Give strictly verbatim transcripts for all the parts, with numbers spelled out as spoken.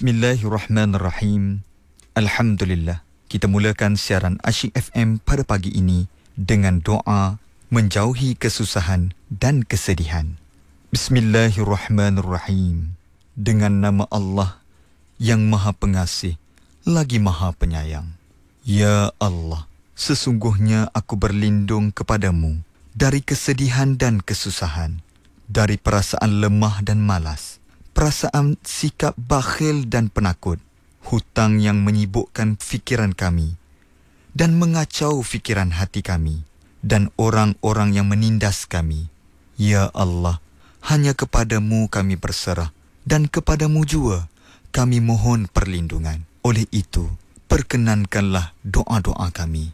Bismillahirrahmanirrahim. Alhamdulillah. Kita mulakan siaran Asyik F M pada pagi ini dengan doa menjauhi kesusahan dan kesedihan. Bismillahirrahmanirrahim. Dengan nama Allah yang Maha Pengasih lagi Maha Penyayang. Ya Allah, sesungguhnya aku berlindung kepadamu dari kesedihan dan kesusahan, dari perasaan lemah dan malas, perasaan sikap bakhil dan penakut, hutang yang menyibukkan fikiran kami dan mengacau fikiran hati kami, dan orang-orang yang menindas kami. Ya Allah, hanya kepadamu kami berserah dan kepadamu jua kami mohon perlindungan. Oleh itu, perkenankanlah doa-doa kami.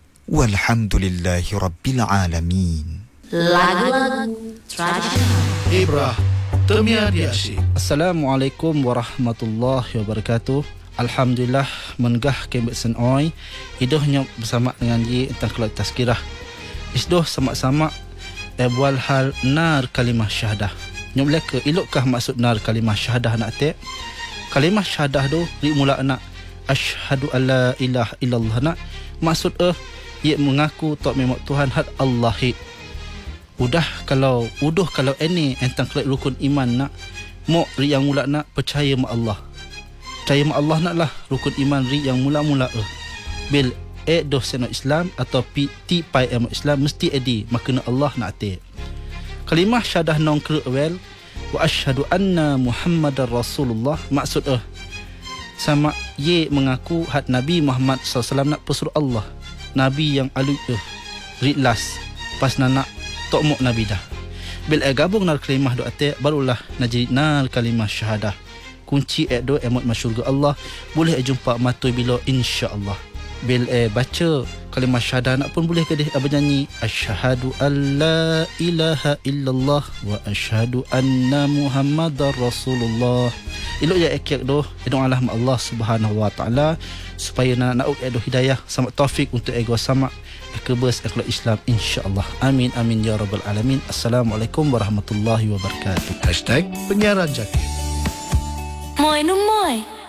Walhamdulillahi Rabbil Alamin. Lagu-lagu tradisional Ibrah Temia di Asyik. Assalamualaikum warahmatullahi wabarakatuh. Alhamdulillah menggah kembali senoi idohnya bersama dengan ye tentang kelak tazkirah. Isdoh sama-sama ebual hal nar kalimah syahadah. Nyomlek ke ilukkah maksud nar kalimah syahadah nak te? Kalimah syahadah tu ri mula nak asyhadu alla ilaha illallah nak maksud eh ye mengaku tak memang Tuhan had Allahi. Udah kalau uduh kalau ini entang kelak rukun iman nak mo ri yang mula nak percaya ma Allah. Percaya ma Allah naklah rukun iman ri yang mula-mula eh. Bil e doh seno Islam atau pi ti pai emo Islam mesti edi makna Allah nak te. Kalimah syahadah nong kru wel wa asyhadu anna Muhammadar Rasulullah maksud eh sama ye mengaku had Nabi Muhammad sallallahu alaihi wasallam nak pesuruh Allah. Nabi yang alu eh ritlas pas nak tok mok Nabi dah. Bil eh gabung nar kalimah doa te barulah najid nar kalimah syahadah. Kunci eh do emot masyurga Allah boleh eh jumpa matui bila insya-Allah. Bil eh baca kalimah syahadah nak pun boleh ke dia bernyanyi asyhadu alla ilaha illallah wa asyhadu anna Muhammadar Rasulullah. Ilok ya ekek doh doa Allah Allah Subhanahu wa taala supaya nak nak edo hidayah sama taufik untuk ego sama kebes akhlak Islam insya-Allah. Amin amin ya rabbal alamin. Assalamualaikum warahmatullahi wabarakatuh. Hashtag Penyiaran Jaki. Moi no moi